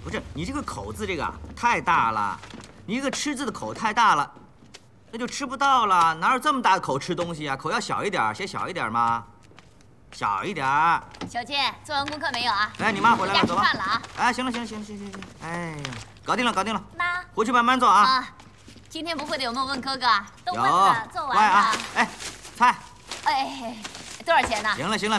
不是你这个口字这个太大了，你这个吃字的口太大了，那就吃不到了。哪有这么大的口吃东西啊？口要小一点，写小一点嘛，小一点。 小健，做完功课没有啊？ 哎，你妈回来了，走吧。 吃饭了啊！ 哎，行了，哎呀，搞定了。 妈， 回去慢慢做啊。 啊，今天不会的有没有问哥哥？都问有， 了，做完了。 乖啊。哎，菜。 哎，多少钱呢？ 行了。